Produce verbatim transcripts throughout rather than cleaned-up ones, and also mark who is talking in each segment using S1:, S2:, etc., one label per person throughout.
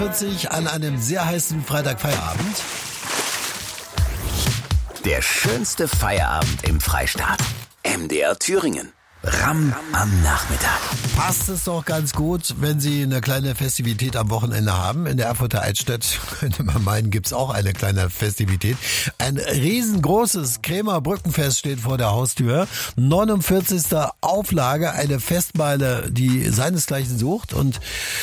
S1: vierzig an einem sehr heißen Freitagfeierabend.
S2: Der schönste Feierabend im Freistaat. M D R Thüringen. Ram am Nachmittag.
S1: Passt es doch ganz gut, wenn Sie eine kleine Festivität am Wochenende haben. In der Erfurter Altstadt, könnte man meinen, gibt's auch eine kleine Festivität. Ein riesengroßes Krämer Brückenfest steht vor der Haustür. neunundvierzigste Auflage, eine Festmeile, die seinesgleichen sucht. Und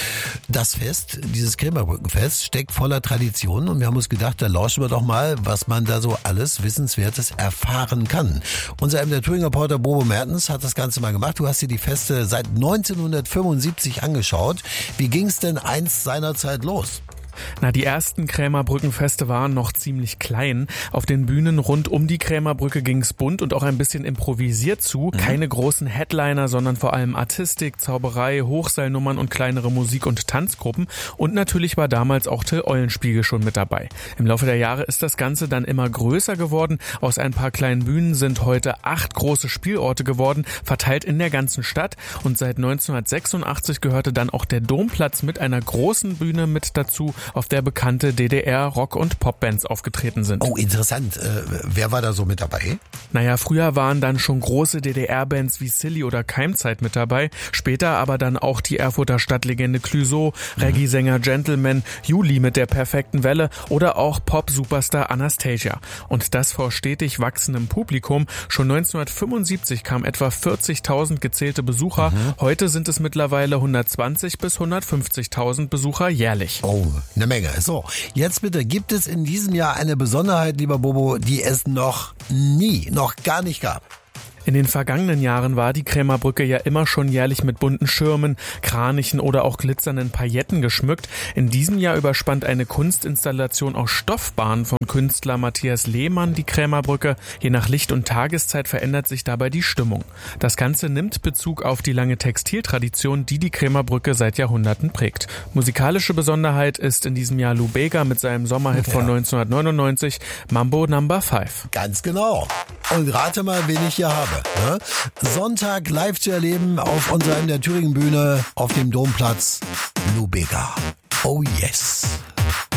S1: das Fest, dieses Krämer Brückenfest, steckt voller Tradition. Und wir haben uns gedacht, da lauschen wir doch mal, was man da so alles Wissenswertes erfahren kann. Unser M D R Thüringen Reporter Bobo Mertens hat das Ganze mal gemacht. Du hast dir die Feste seit neunzehnhundertfünfundsiebzig angeschaut. Wie ging's denn einst seinerzeit los?
S3: Na, die ersten Krämerbrückenfeste waren noch ziemlich klein. Auf den Bühnen rund um die Krämerbrücke ging's bunt und auch ein bisschen improvisiert zu. Mhm. Keine großen Headliner, sondern vor allem Artistik, Zauberei, Hochseilnummern und kleinere Musik- und Tanzgruppen. Und natürlich war damals auch Till Eulenspiegel schon mit dabei. Im Laufe der Jahre ist das Ganze dann immer größer geworden. Aus ein paar kleinen Bühnen sind heute acht große Spielorte geworden, verteilt in der ganzen Stadt. Und seit neunzehnhundertsechsundachtzig gehörte dann auch der Domplatz mit einer großen Bühne mit dazu, auf der bekannte D D R-Rock- und Popbands aufgetreten sind.
S1: Oh, interessant. Äh, wer war da so mit dabei?
S3: Naja, früher waren dann schon große D D R-Bands wie Silly oder Keimzeit mit dabei, später aber dann auch die Erfurter Stadtlegende Clouseau, mhm. Reggae-Sänger Gentleman, Juli mit der perfekten Welle oder auch Pop-Superstar Anastasia. Und das vor stetig wachsendem Publikum. Schon neunzehnhundertfünfundsiebzig kamen etwa vierzigtausend gezählte Besucher. Mhm. Heute sind es mittlerweile hundertzwanzig bis hundertfünfzigtausend Besucher jährlich.
S1: Oh, eine Menge. So, jetzt bitte, gibt es in diesem Jahr eine Besonderheit, lieber Bobo, die es noch nie, noch gar nicht gab?
S3: In den vergangenen Jahren war die Krämerbrücke ja immer schon jährlich mit bunten Schirmen, Kranichen oder auch glitzernden Pailletten geschmückt. In diesem Jahr überspannt eine Kunstinstallation aus Stoffbahn von Künstler Matthias Lehmann die Krämerbrücke. Je nach Licht und Tageszeit verändert sich dabei die Stimmung. Das Ganze nimmt Bezug auf die lange Textiltradition, die die Krämerbrücke seit Jahrhunderten prägt. Musikalische Besonderheit ist in diesem Jahr Lou Bega mit seinem Sommerhit ja. von neunzehnhundertneunundneunzig, Mambo Number Five.
S1: Ganz genau. Und rate mal, wen ich hier habe. Ne? Sonntag live zu erleben auf unserer M D R Thüringen Bühne auf dem Domplatz. Lou Bega. Oh yes.